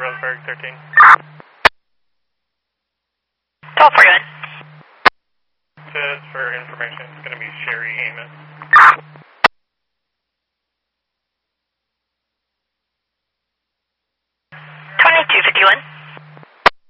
Roseburg 13. 1241. Just for information, it's going to be Sherry Amos. 2251.